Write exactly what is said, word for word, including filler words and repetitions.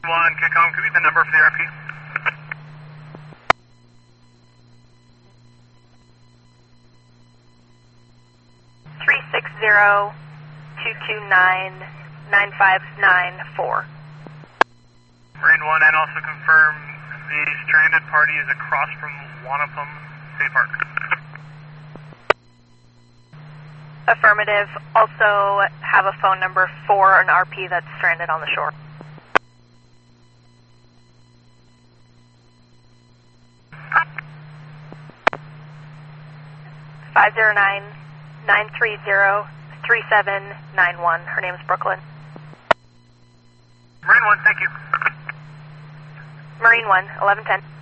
one, kick home, could we get the number for the R P? three six zero, two two nine, nine five nine four. Marine one, and also confirm the stranded party is across from Wanapum State Park. Affirmative. Also have a phone number for an R P that's stranded on the shore. five zero nine, nine three zero, three seven nine one. Her name is Brooklyn. Marine one, thank you. Marine one, eleven ten.